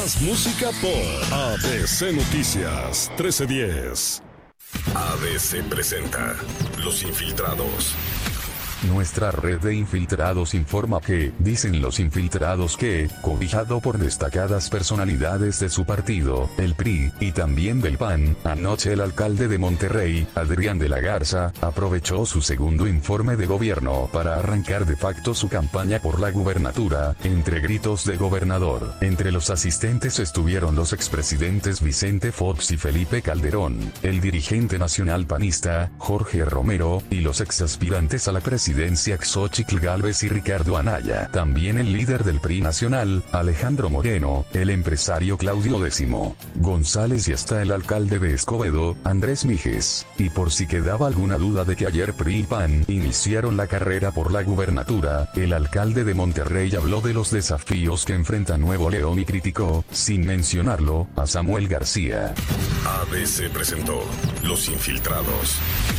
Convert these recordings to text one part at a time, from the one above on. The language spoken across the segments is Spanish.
Más música por ABC Noticias 1310. ABC presenta Los Infiltrados. Nuestra red de infiltrados informa que, dicen los infiltrados que, cobijado por destacadas personalidades de su partido, el PRI, y también del PAN, anoche el alcalde de Monterrey, Adrián de la Garza, aprovechó su segundo informe de gobierno para arrancar de facto su campaña por la gubernatura, entre gritos de gobernador. Entre los asistentes estuvieron los expresidentes Vicente Fox y Felipe Calderón, el dirigente nacional panista, Jorge Romero, y los exaspirantes a la presidencia Xóchitl Gálvez y Ricardo Anaya. También el líder del PRI nacional, Alejandro Moreno, el empresario Claudio X González y hasta el alcalde de Escobedo, Andrés Mijes. Y por si quedaba alguna duda de que ayer PRI y PAN iniciaron la carrera por la gubernatura, el alcalde de Monterrey habló de los desafíos que enfrenta Nuevo León y criticó, sin mencionarlo, a Samuel García. ABC presentó Los Infiltrados.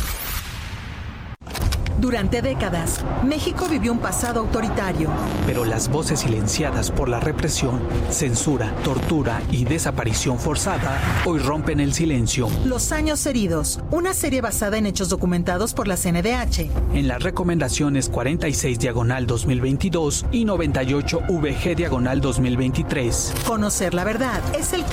Durante décadas, México vivió un pasado autoritario. Pero las voces silenciadas por la represión, censura, tortura y desaparición forzada hoy rompen el silencio. Los años heridos, una serie basada en hechos documentados por la CNDH. En las recomendaciones 46/2022 y 98 VG/2023. Conocer la verdad es el